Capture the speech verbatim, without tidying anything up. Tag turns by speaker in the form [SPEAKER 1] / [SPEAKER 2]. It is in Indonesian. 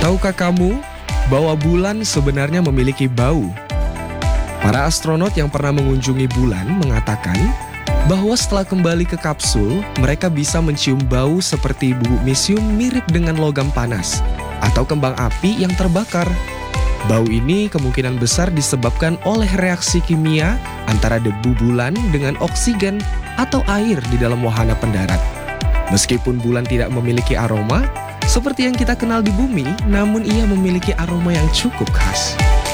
[SPEAKER 1] Tahukah kamu bahwa bulan sebenarnya memiliki bau? Para astronot yang pernah mengunjungi bulan mengatakan bahwa setelah kembali ke kapsul, mereka bisa mencium bau seperti bumi mesium mirip dengan logam panas atau kembang api yang terbakar. Bau ini kemungkinan besar disebabkan oleh reaksi kimia antara debu bulan dengan oksigen atau air di dalam wahana pendarat. Meskipun bulan tidak memiliki aroma seperti yang kita kenal di bumi, namun ia memiliki aroma yang cukup khas.